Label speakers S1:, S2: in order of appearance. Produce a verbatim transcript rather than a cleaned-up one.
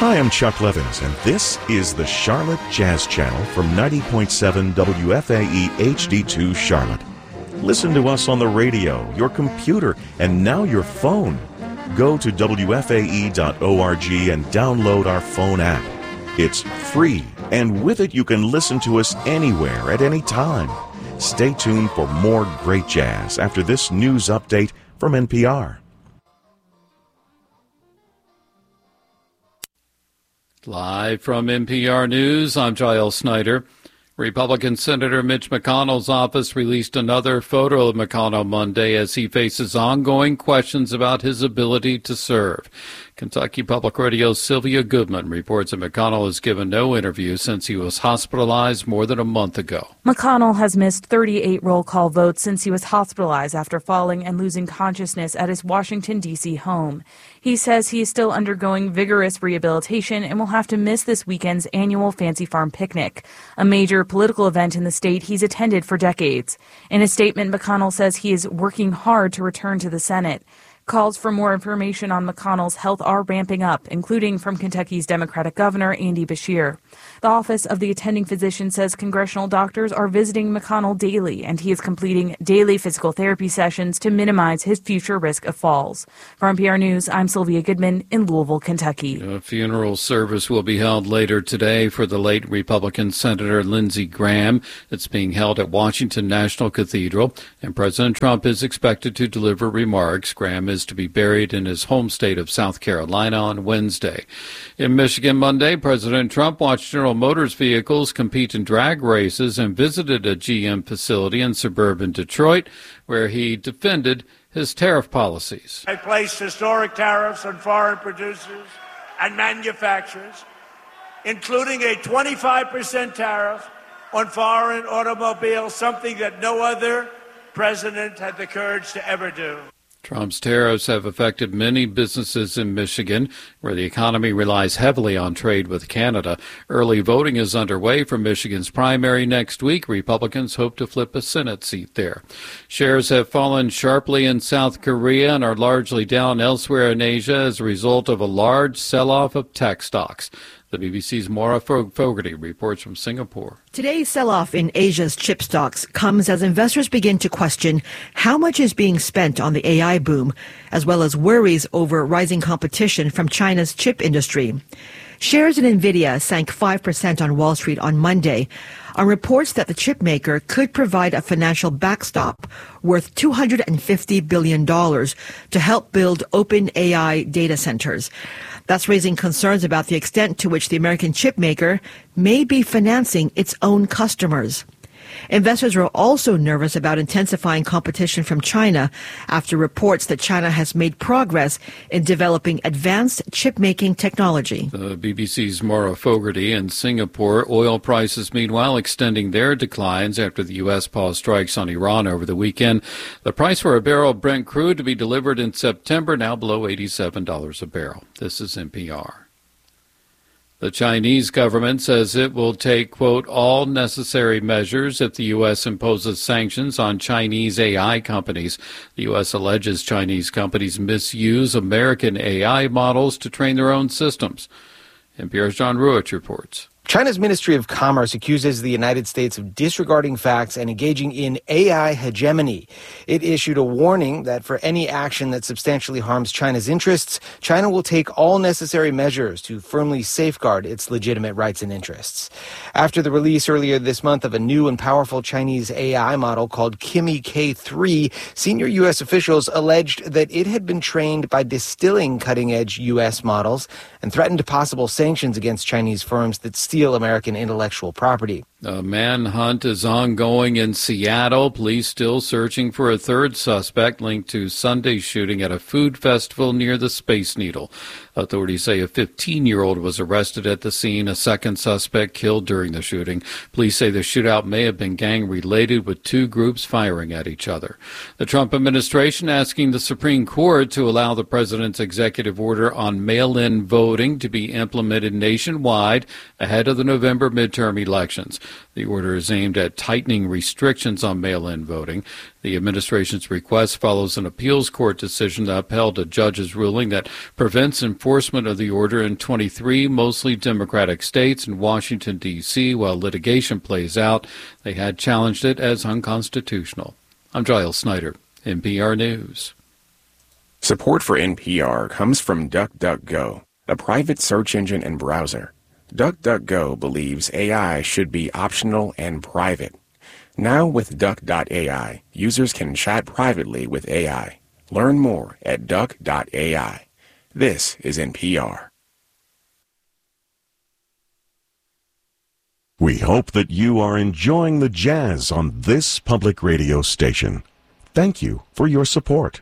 S1: Hi, I'm Chuck Levins, and this is the Charlotte Jazz Channel from ninety point seven W F A E H D two Charlotte. Listen to us on the radio, your computer, and now your phone. Go to W F A E dot org and download our phone app. It's free, and with it you can listen to us anywhere at any time. Stay tuned for more great jazz after this news update from N P R.
S2: Live from N P R News, I'm Giles Snyder. Republican Senator Mitch McConnell's office released another photo of McConnell Monday as he faces ongoing questions about his ability to serve. Kentucky Public Radio's Sylvia Goodman reports that McConnell has given no interview since he was hospitalized more than a month ago.
S3: McConnell has missed thirty-eight roll call votes since he was hospitalized after falling and losing consciousness at his Washington, D C home. He says he is still undergoing vigorous rehabilitation and will have to miss this weekend's annual Fancy Farm picnic, a major political event in the state he's attended for decades. In a statement, McConnell says he is working hard to return to the Senate. Calls for more information on McConnell's health are ramping up, including from Kentucky's Democratic Governor Andy Beshear. The Office of the Attending Physician says congressional doctors are visiting McConnell daily, and he is completing daily physical therapy sessions to minimize his future risk of falls. For N P R News, I'm Sylvia Goodman in Louisville, Kentucky.
S2: A funeral service will be held later today for the late Republican Senator Lindsey Graham. It's being held at Washington National Cathedral, and President Trump is expected to deliver remarks. Graham is to be buried in his home state of South Carolina on Wednesday. In Michigan Monday, President Trump watched General Motors vehicles compete in drag races and visited a G M facility in suburban Detroit, where he defended his tariff policies.
S4: I placed historic tariffs on foreign producers and manufacturers, including a twenty-five percent tariff on foreign automobiles, something that no other president had the courage to ever do.
S2: Trump's tariffs have affected many businesses in Michigan, where the economy relies heavily on trade with Canada. Early voting is underway for Michigan's primary next week. Republicans hope to flip a Senate seat there. Shares have fallen sharply in South Korea and are largely down elsewhere in Asia as a result of a large sell-off of tech stocks. The B B C's Maura Fogarty reports from Singapore.
S5: Today's sell-off in Asia's chip stocks comes as investors begin to question how much is being spent on the A I boom, as well as worries over rising competition from China's chip industry. Shares in NVIDIA sank five percent on Wall Street on Monday on reports that the chip maker could provide a financial backstop worth two hundred fifty billion dollars to help build open A I data centers. That's raising concerns about the extent to which the American chip maker may be financing its own customers. Investors are also nervous about intensifying competition from China after reports that China has made progress in developing advanced chip-making technology.
S2: The B B C's Maura Fogarty in Singapore. Oil prices, meanwhile, extending their declines after the U S paused strikes on Iran over the weekend. The price for a barrel of Brent crude to be delivered in September now below eighty-seven dollars a barrel. This is N P R. The Chinese government says it will take, quote, all necessary measures if the U S imposes sanctions on Chinese A I companies. The U S alleges Chinese companies misuse American A I models to train their own systems. N P R's John Ruich reports.
S6: China's Ministry of Commerce accuses the United States of disregarding facts and engaging in A I hegemony. It issued a warning that for any action that substantially harms China's interests, China will take all necessary measures to firmly safeguard its legitimate rights and interests. After the release earlier this month of a new and powerful Chinese A I model called Kimi K three, senior U S officials alleged that it had been trained by distilling cutting-edge U S models and threatened possible sanctions against Chinese firms that steal American intellectual property.
S2: A manhunt is ongoing in Seattle. Police still searching for a third suspect linked to Sunday's shooting at a food festival near the Space Needle. Authorities say a fifteen-year-old was arrested at the scene, a second suspect killed during the shooting. Police say the shootout may have been gang-related, with two groups firing at each other. The Trump administration asking the Supreme Court to allow the president's executive order on mail-in voting to be implemented nationwide ahead of the November midterm elections. The order is aimed at tightening restrictions on mail-in voting. The administration's request follows an appeals court decision that upheld a judge's ruling that prevents enforcement of the order in twenty-three mostly Democratic states and Washington, D C While litigation plays out, they had challenged it as unconstitutional. I'm Giles Snyder, N P R News.
S7: Support for N P R comes from DuckDuckGo, a private search engine and browser. DuckDuckGo believes A I should be optional and private. Now with Duck dot A I, users can chat privately with A I. Learn more at Duck dot A I. This is N P R.
S1: We hope that you are enjoying the jazz on this public radio station. Thank you for your support.